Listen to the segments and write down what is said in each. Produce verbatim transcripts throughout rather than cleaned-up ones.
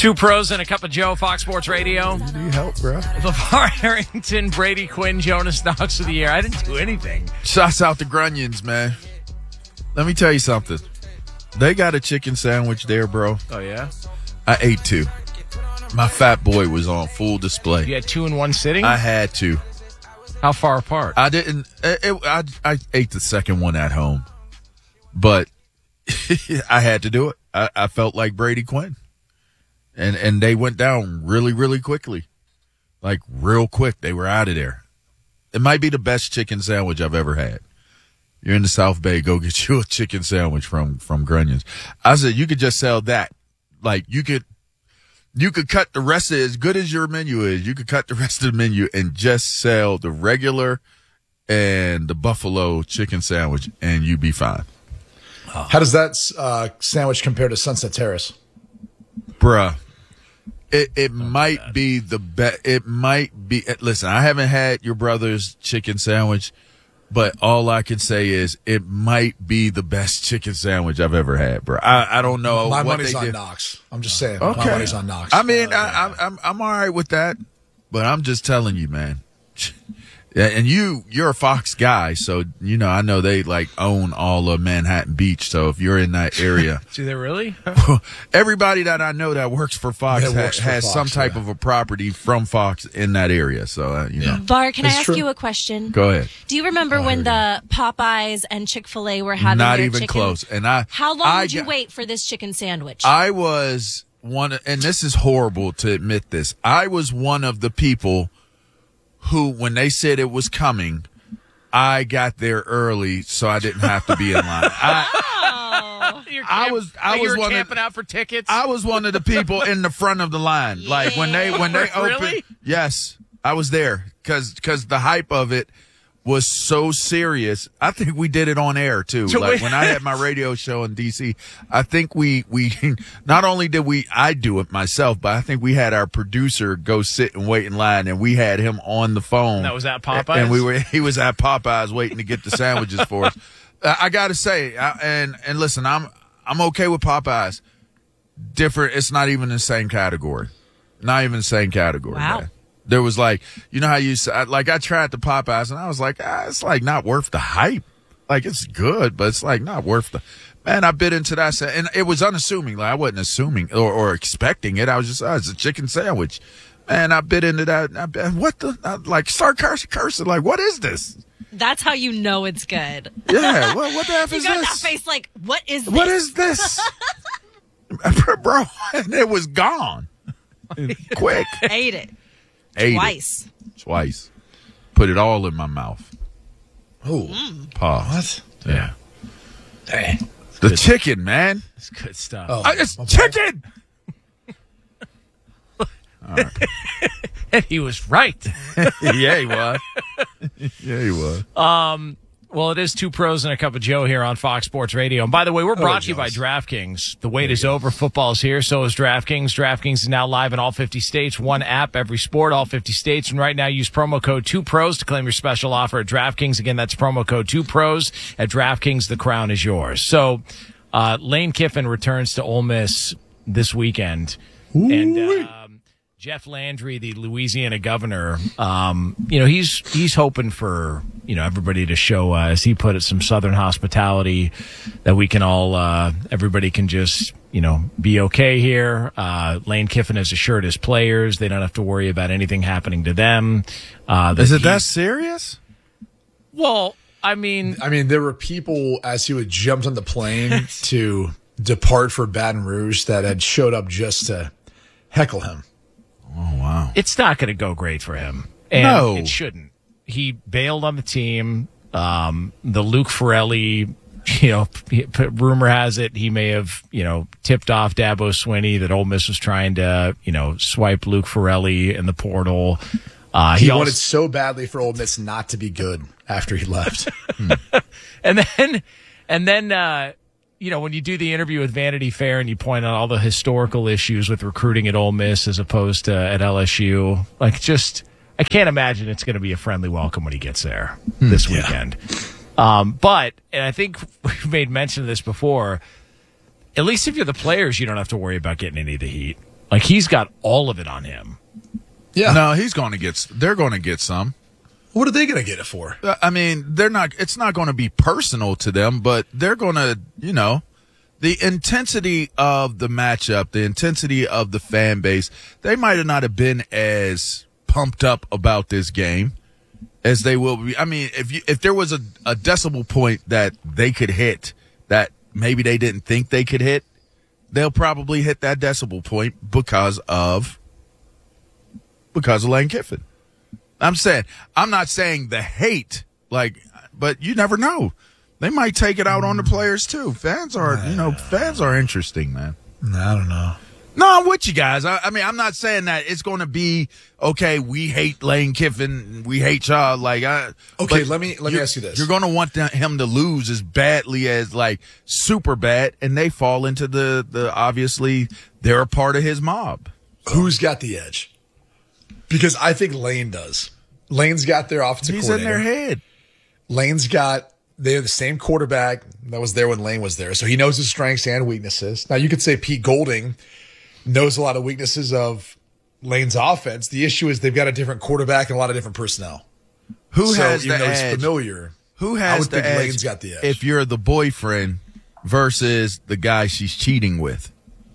Two pros and a cup of Joe, Fox Sports Radio. Need help, bro? LeVar Arrington, Brady Quinn, Jonas Knox of the year. I didn't do anything. Shouts out to Grunions, man. Let me tell you something. They got a chicken sandwich there, bro. Oh, yeah? I ate two. My fat boy was on full display. You had two in one sitting? I had to. How far apart? I didn't. It, it, I, I ate the second one at home. But I had to do it. I, I felt like Brady Quinn. And and they went down really, really quickly. Like, real quick. They were out of there. It might be the best chicken sandwich I've ever had. You're in the South Bay, go get you a chicken sandwich from, from Grunions. I said, you could just sell that. Like, you could, you could cut the rest of it, as good as your menu is, you could cut the rest of the menu and just sell the regular and the buffalo chicken sandwich, and you'd be fine. How does that uh, sandwich compare to Sunset Terrace? Bruh. It it might bad. be the best. It might be. Listen, I haven't had your brother's chicken sandwich, but all I can say is it might be the best chicken sandwich I've ever had, bro. I, I don't know. My what money's they on did. Knox. I'm just saying. Okay. My money's on Knox. I mean, I, I'm I'm I'm all right with that, but I'm just telling you, man. Yeah, and you, you're a Fox guy, so, you know, I know they, like, own all of Manhattan Beach, so if you're in that area. Do they really? Everybody that I know that works for Fox ha- works for has Fox, some type yeah. of a property from Fox in that area, so, uh, you know. Var, can That's I ask true. you a question? Go ahead. Do you remember Oh, when here the Popeyes and Chick-fil-A were having Not their even chicken? close. And I, How long I did you got- wait for this chicken sandwich? I was one, of, and this is horrible to admit this, I was one of the people who, when they said it was coming, I got there early so I didn't have to be in line. I, oh. You're I camp- was- I like you was were one of- camping out for tickets? I was one of the people in the front of the line. Like when they when they opened, Really? yes, I was there because because the hype of it was so serious. I think we did it on air too. So like wait- when I had my radio show in D C, I think we we not only did we I do it myself, but I think we had our producer go sit and wait in line, and we had him on the phone. That was at Popeyes? and we were he was at Popeyes waiting to get the sandwiches for us. I, I got to say, I, and and listen, I'm I'm okay with Popeyes. Different. It's not even in the same category. Not even the same category. Wow. Man. There was like, you know how you said, like I tried the Popeyes and I was like, ah, it's like not worth the hype. Like it's good, but it's like not worth the, man, I bit into that. And it was unassuming. Like I wasn't assuming or, or expecting it. I was just, oh, it's a chicken sandwich. Man, I bit into that. I bit, what the, I, like start cursing, cursing. Like, what is this? That's how you know it's good. Yeah. What, what the F You is got this? that face like, what is this? What is this? Bro, and it was gone. Quick. Ate it. Ate it. Twice. Twice. Put it all in my mouth. Oh, Pause. what? Yeah. Dang. The chicken, man. It's good stuff. Oh, Uh, it's my bad. chicken. And he was right. Yeah, he was. Yeah, he was. Well, it is Two Pros and a Cup of Joe here on Fox Sports Radio. And by the way, we're brought to you by jealous. DraftKings. The wait is over. Football's here. So is DraftKings. DraftKings is now live in all fifty states. One app, every sport, all fifty states. And right now, use promo code two pros to claim your special offer at DraftKings. Again, that's promo code two pros at DraftKings. The crown is yours. So uh, Lane Kiffin returns to Ole Miss this weekend. And um, Jeff Landry, the Louisiana governor, um, you know, he's he's hoping for, you know, everybody to show, uh, as he put it, some Southern hospitality, that we can all, uh, everybody can just, you know, be okay here. Uh, Lane Kiffin has assured his players they don't have to worry about anything happening to them. Uh, Is it he- that serious? Well, I mean, I mean, there were people as he would jumped on the plane to depart for Baton Rouge that had showed up just to heckle him. Oh, wow. it's not going to go great for him. And No. it shouldn't. He bailed on the team. Um, the Luke Ferrelli, you know, p- p- rumor has it he may have, you know, tipped off Dabo Swinney that Ole Miss was trying to, you know, swipe Luke Ferrelli in the portal. Uh, He, he wanted also, so badly for Ole Miss not to be good after he left. and then, and then, uh, you know, when you do the interview with Vanity Fair and you point out all the historical issues with recruiting at Ole Miss as opposed to at L S U, like just, I can't imagine it's going to be a friendly welcome when he gets there this yeah. weekend. Um, but, and I think we've made mention of this before, at least if you're the players, you don't have to worry about getting any of the heat. Like, he's got all of it on him. Yeah. No, he's going to get. They're going to get some. What are they going to get it for? I mean, they're not. It's not going to be personal to them, but they're going to. You know, the intensity of the matchup, the intensity of the fan base. They might have not have been as pumped up about this game as they will be. I mean, if you, if there was a, a decibel point that they could hit that maybe they didn't think they could hit, they'll probably hit that decibel point because of because of Lane Kiffin. I'm saying, I'm not saying the hate, like, but you never know. They might take it out on the players too. Fans are, you know, fans are interesting, man. I don't know. No, I'm with you guys. I, I mean, I'm not saying that it's going to be, okay, we hate Lane Kiffin, we hate y'all. Like, I, Okay, but let me let me ask you this. You're going to want them, him to lose as badly as, like, super bad, and they fall into the, the obviously, they're a part of his mob. Who's got the edge? Because I think Lane does. Lane's got their offensive He's in coordinator. their head. Lane's got, they're the same quarterback that was there when Lane was there. So he knows his strengths and weaknesses. Now, you could say Pete Golding knows a lot of weaknesses of Lane's offense. The issue is they've got a different quarterback and a lot of different personnel. Who so, has even the though edge? he's familiar, Who I has would the think edge? Lane's got the edge. If you're the boyfriend versus the guy she's cheating with,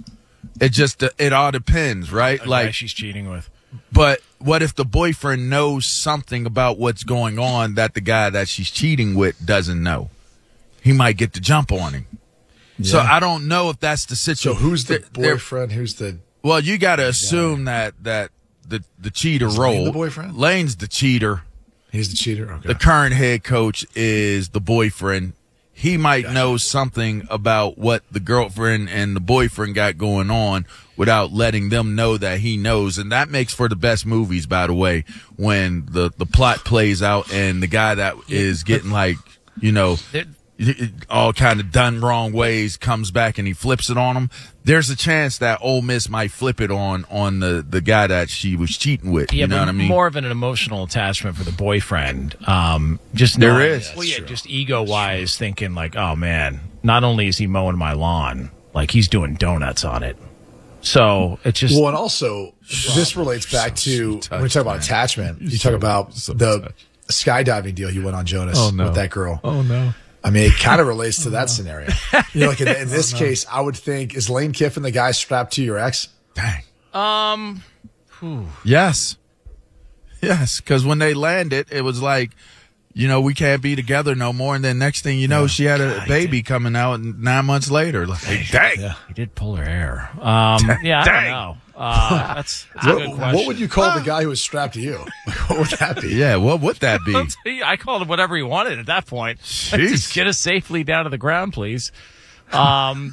it just it all depends, right? The like guy she's cheating with. But what if the boyfriend knows something about what's going on that the guy that she's cheating with doesn't know? He might get the jump on him. So Yeah. I don't know if that's the So situation. who's the They're- they're- boyfriend? Who's the Well, you got to assume that that the the cheater role. Lane the boyfriend? Lane's the cheater. he's the cheater? Okay. The current head coach is the boyfriend. He might know something about what the girlfriend and the boyfriend got going on without letting them know that he knows. And that makes for the best movies, by the way, when the, the plot plays out and the guy that is getting, like, you know, There- all kind of done wrong ways comes back and he flips it on him. There's a chance that Ole Miss might flip it on on the, the guy that she was cheating with. Yeah, you know but what I mean? more of an emotional attachment for the boyfriend. Um, just There knowing- is. Well, yeah, That's just ego wise, thinking like, oh man, not only is he mowing my lawn, like he's doing donuts on it. So it's just Well, and also this relates back to touched, when we talk about man. attachment. You so- talk about so the touched. skydiving deal you went on, Jonas, Oh, no. with that girl. Oh, no. I mean, it kind of relates to that scenario. You know, like in, in this case, I would think, is Lane Kiffin the guy strapped to your ex? Dang. um, Yes. Yes, because when they landed, it was like, you know, we can't be together no more. And then next thing you know, she had a baby coming out nine months later. Like, dang. Yeah. he did pull her hair. Um, yeah, I don't Dang. know. Uh, that's, that's a good What, question. what would you call the guy who was strapped to you? What would that be? Yeah, what would that be? I'll tell you, I called him whatever he wanted at that point. Jeez. Just get us safely down to the ground, please. Um,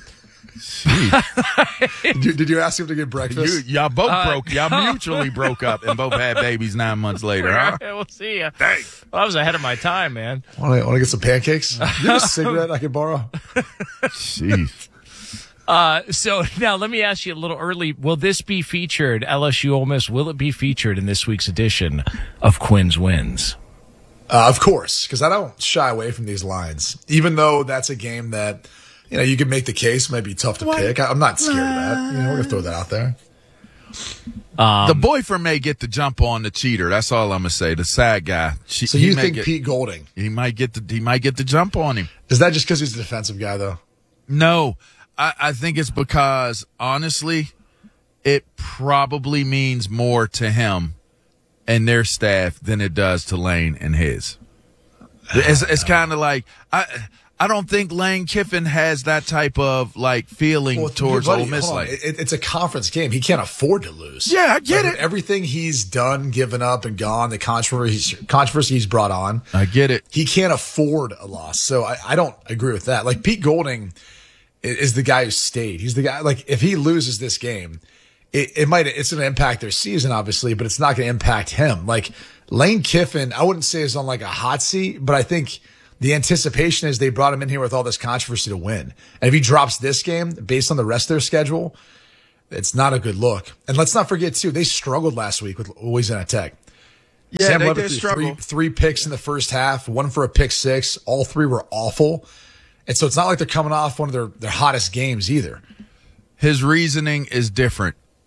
Did you, did you ask him to get You, breakfast? y'all both broke. Y'all mutually broke up and both had babies nine months later, huh? we'll see ya. Well, I was ahead of my time, man. Want to get some pancakes? You have a cigarette I can borrow? Jeez. Uh, so now let me ask you a little early. Will this be featured, L S U Ole Miss, will it be featured in this week's edition of Quinn's Wins? Uh, of course, because I don't shy away from these lines, even though that's a game that, you know, you can make the case might be tough to pick. I, I'm not scared of that. You know, we're going to throw that out there. Um, The boyfriend may get the jump on the cheater. That's all I'm gonna say. The sad guy. She, So he you may think get, Pete Golding, he might get the he might get the jump on him? is that just because he's a defensive guy, though? No, I, I think it's because honestly, it probably means more to him and their staff than it does to Lane and his. It's, it's kind of like I. I don't think Lane Kiffin has that type of like feeling Well, towards buddy, Ole Miss. hold on. Like, It- it's a conference game. He can't afford to lose. Yeah, I get Like, it. Everything he's done, given up, and gone, the controversy, controversy he's brought on, I get it. he can't afford a loss. So I, I don't agree with that. Like Pete Golding i- is the guy who stayed. He's the guy. Like if he loses this game, it, it might it's going to impact their season, obviously, but it's not going to impact him. Like Lane Kiffin, I wouldn't say is on like a hot seat, but I think the anticipation is they brought him in here with all this controversy to win. And if he drops this game based on the rest of their schedule, it's not a good look. And let's not forget too, they struggled last week with Louisiana Tech. Yeah, Sam they Levitt did threw struggle. Three, three picks in the first half, one for a pick six. All three were awful. And so it's not like they're coming off one of their, their hottest games either. His reasoning is different.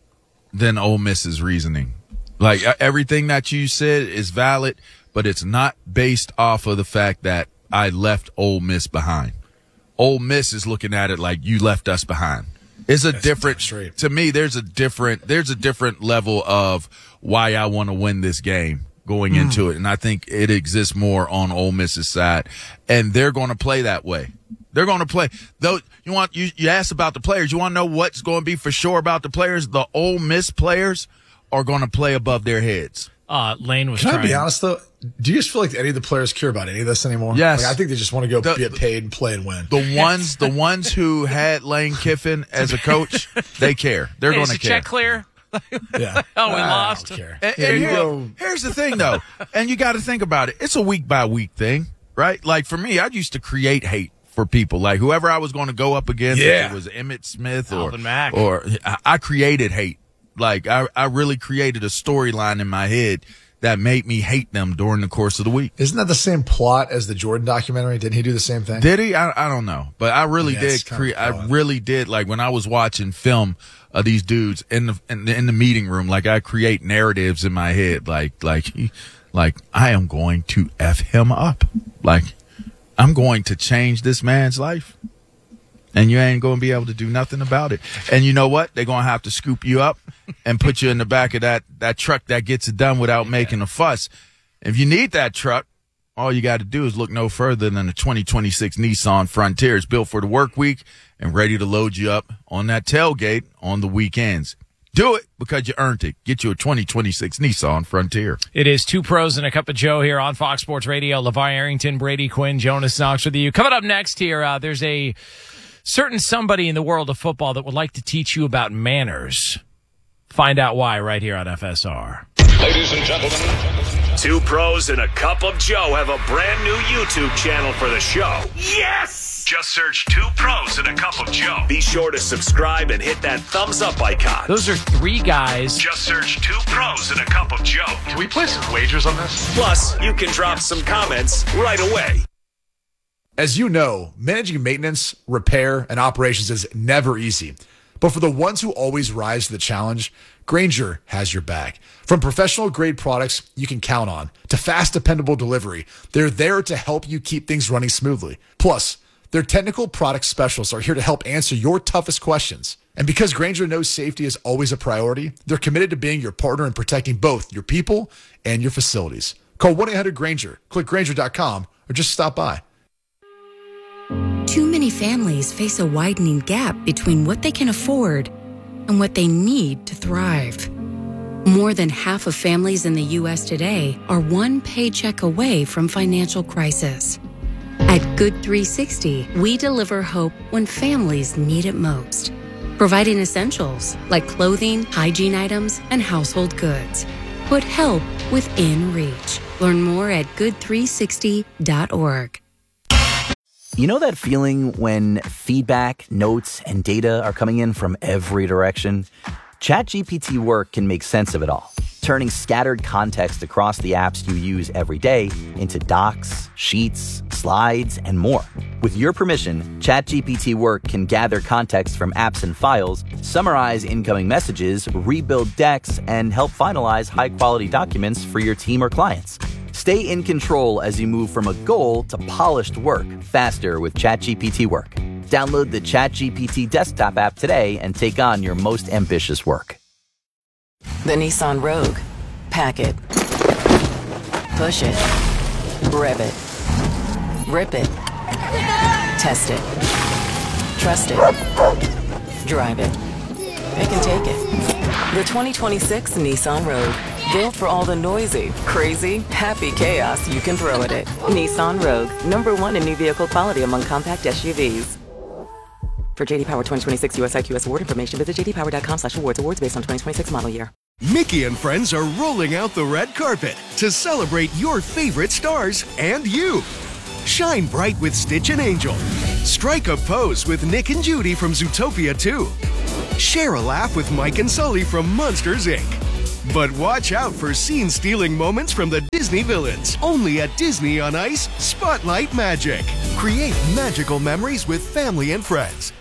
than Ole Miss's reasoning. Like, everything that you said is valid, but it's not based off of the fact that I left Ole Miss behind. Ole Miss is looking at it like you left us behind. It's a That's different, straight. to me, there's a different, there's a different level of why I want to win this game going Mm. into it. And I think it exists more on Ole Miss's side. And they're going to play that way. They're going to play. Though you want, you, you asked about the players. You want to know what's going to be for sure about the players? The Ole Miss players are going to play above their heads. Uh, Lane was Can trying. I be honest though? Do you just feel like any of the players care about any of this anymore? Yes. Like, I think they just want to go The- get paid and play and win. The ones, the ones who had Lane Kiffin as a coach, they care. They're Hey, going is to the care. check clear? Yeah. Oh, we I lost. don't care. And, Yeah, and you here- go. here's the thing, though, and you got to think about it. It's a week by week thing, right? Like for me, I used to create hate for people, like whoever I was going to go up against. Yeah. If it was Emmett Smith or Alvin Mack. or I, I created hate. Like I, I really created a storyline in my head that made me hate them during the course of the week. Isn't that the same plot as the Jordan documentary? Didn't he do the same thing? Did he? I, I don't know, but I really Yeah, it's did. kind of Cre- I flawed. really did. Like when I was watching film of these dudes in the, in the in the meeting room, like I create narratives in my head, like like like I am going to f him up, like I'm going to change this man's life, and you ain't going to be able to do nothing about it. And you know what? They're going to have to scoop you up and put you in the back of that that truck that gets it done without making a fuss. If you need that truck, all you got to do is look no further than the twenty twenty-six Nissan Frontier. It's built for the work week and ready to load you up on that tailgate on the weekends. Do it because you earned it. Get you a twenty twenty-six Nissan Frontier. It is two pros and a cup of Joe here on Fox Sports Radio. LeVar Arrington, Brady Quinn, Jonas Knox with you. Coming up next here, uh, there's a certain somebody in the world of football that would like to teach you about manners. Find out why right here on F S R. Ladies and gentlemen, Two pros and a cup of Joe have a brand new YouTube channel for the show. Yes! Just search Two Pros and a Cup of Joe. Be sure to subscribe and hit that thumbs up icon. Those are three guys. Just search Two Pros and a Cup of Joe. can we play some wagers on this? Plus, you can drop some comments right away. As you know, managing maintenance, repair, and operations is never easy. But for the ones who always rise to the challenge, Grainger has your back. From professional grade products you can count on to fast, dependable delivery, they're there to help you keep things running smoothly. Plus, their technical product specialists are here to help answer your toughest questions. And because Grainger knows safety is always a priority, they're committed to being your partner in protecting both your people and your facilities. Call one eight hundred Grainger, click Grainger dot com, or just stop by. Too many families face a widening gap between what they can afford and what they need to thrive. More than half of families in the U S today are one paycheck away from financial crisis. At Good three sixty, we deliver hope when families need it most, providing essentials like clothing, hygiene items, and household goods. Put help within reach. Learn more at good three sixty dot org. You know that feeling when feedback, notes, and data are coming in from every direction? ChatGPT Work can make sense of it all, turning scattered context across the apps you use every day into docs, sheets, slides, and more. With your permission, ChatGPT Work can gather context from apps and files, summarize incoming messages, rebuild decks, and help finalize high-quality documents for your team or clients. Stay in control as you move from a goal to polished work faster with ChatGPT Work. Download the ChatGPT desktop app today and take on your most ambitious work. The Nissan Rogue. Pack it. Push it. Rev it. Rip it. Test it. Trust it. Drive it. Pick and take it. The twenty twenty-six Nissan Rogue. Built for all the noisy, crazy, happy chaos you can throw at it. Nissan Rogue. Number one in new vehicle quality among compact S U Vs. For J D Power twenty twenty-six U S I Q S award information, visit j d power dot com slash awards. Awards based on twenty twenty-six model year. Mickey and friends are rolling out the red carpet to celebrate your favorite stars and you. Shine bright with Stitch and Angel. Strike a pose with Nick and Judy from Zootopia two. Share a laugh with Mike and Sully from Monsters, Incorporated. But watch out for scene-stealing moments from the Disney villains. Only at Disney on Ice, Spotlight Magic. Create magical memories with family and friends.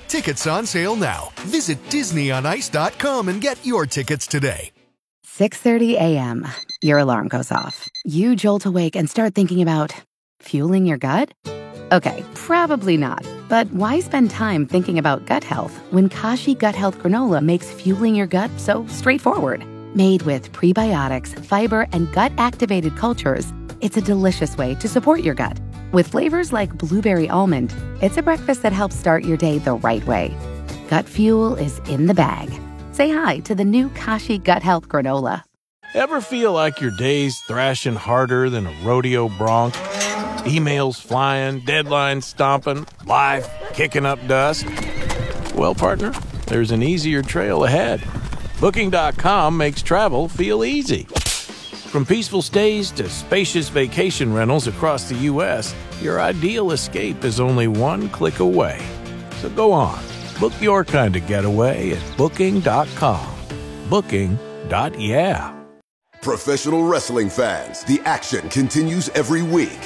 Tickets on sale now. Visit disney on ice dot com and get your tickets today. six thirty a.m. Your alarm goes off. You jolt awake and start thinking about fueling your gut? Okay, probably not. But why spend time thinking about gut health when Kashi Gut Health Granola makes fueling your gut so straightforward? Made with prebiotics, fiber, and gut-activated cultures, it's a delicious way to support your gut. With flavors like blueberry almond, it's a breakfast that helps start your day the right way. Gut fuel is in the bag. Say hi to the new Kashi Gut Health Granola. Ever feel like your day's thrashing harder than a rodeo bronc? Emails flying, deadlines stomping, life kicking up dust? Well, partner, there's an easier trail ahead. Booking dot com makes travel feel easy. From peaceful stays to spacious vacation rentals across the U S, your ideal escape is only one click away. So go on, book your kind of getaway at Booking dot com. Booking. Yeah. Professional wrestling fans, the action continues every week.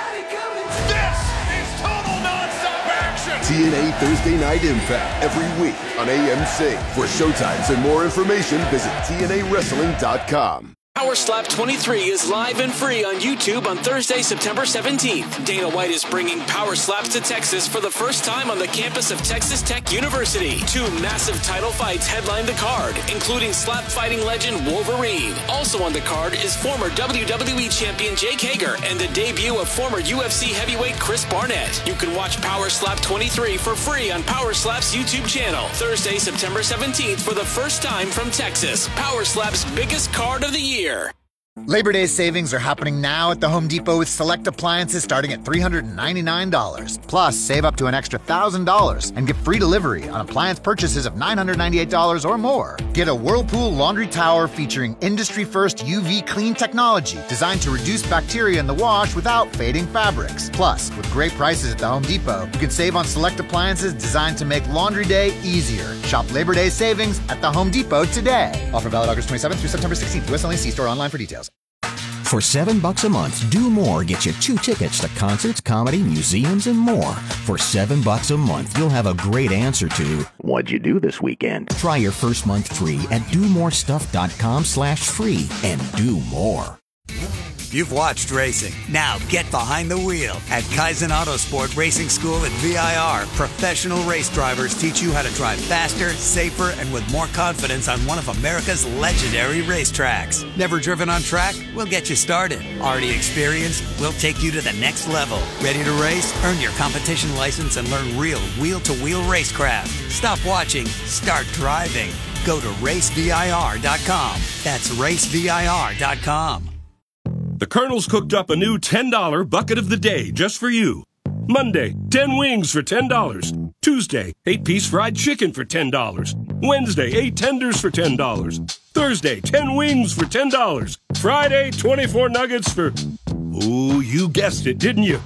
This is total nonstop action. T N A Thursday Night Impact every week on A M C. For showtimes and more information, visit T N A wrestling dot com. Power Slap twenty-three is live and free on YouTube on Thursday, September seventeenth. Dana White is bringing Power Slaps to Texas for the first time on the campus of Texas Tech University. Two massive title fights headline the card, including slap fighting legend Wolverine. Also on the card is former W W E champion Jake Hager and the debut of former U F C heavyweight Chris Barnett. You can watch Power Slap twenty-three for free on Power Slap's YouTube channel. Thursday, September seventeenth for the first time from Texas. Power Slap's biggest card of the year. Labor Day savings are happening now at the Home Depot with select appliances starting at three hundred ninety-nine dollars. Plus, save up to an extra one thousand dollars and get free delivery on appliance purchases of nine hundred ninety-eight dollars or more. Get a Whirlpool laundry tower featuring industry-first U V clean technology designed to reduce bacteria in the wash without fading fabrics. Plus, with great prices at the Home Depot, you can save on select appliances designed to make laundry day easier. Shop Labor Day savings at the Home Depot today. Offer valid August twenty-seventh through September sixteenth. U S only. See store online for details. For seven bucks a month, Do More gets you two tickets to concerts, comedy, museums, and more. For seven bucks a month, you'll have a great answer to what'd you do this weekend? Try your first month free at do more stuff dot com slash free and do more. You've watched racing. Now get behind the wheel. At Kaizen Autosport Racing School at V I R, professional race drivers teach you how to drive faster, safer, and with more confidence on one of America's legendary racetracks. Never driven on track? We'll get you started. Already experienced? We'll take you to the next level. Ready to race? Earn your competition license and learn real wheel-to-wheel racecraft. Stop watching. Start driving. Go to race V I R dot com. That's race V I R dot com. The Colonel's cooked up a new ten dollar bucket of the day just for you. Monday, ten wings for ten dollars. Tuesday, eight piece fried chicken for ten dollars. Wednesday, eight tenders for ten dollars. Thursday, ten wings for ten dollars. Friday, twenty-four nuggets for... Ooh, you guessed it, didn't you?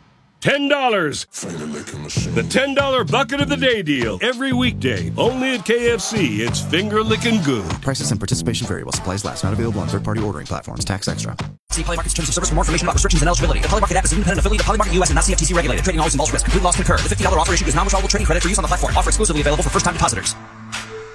ten dollars. The ten dollar bucket of the day deal. Every weekday. Only at K F C. It's finger licking good. Prices and participation vary while supplies last. Not available on third-party ordering platforms. Tax extra. See Polymarket's terms of service for more information about restrictions and eligibility. The Polymarket app is an independent affiliate of Polymarket U S and not C F T C regulated. Trading always involves risk. Complete loss concurred. The fifty dollar offer issued is non-withdrawable trading credit for use on the platform. Offer exclusively available for first-time depositors.